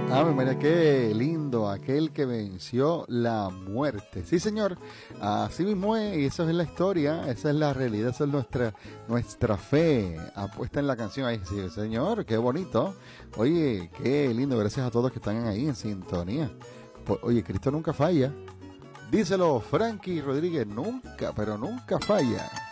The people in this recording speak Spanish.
Ave María, qué lindo, aquel que venció la muerte. Sí, señor, así mismo es, y eso es la historia, esa es la realidad, esa es nuestra fe apuesta en la canción. Ahí, sí, señor, qué bonito. Oye, qué lindo, gracias a todos que están ahí en sintonía. Oye, Cristo nunca falla. Díselo, Frankie Rodríguez, nunca, pero nunca falla.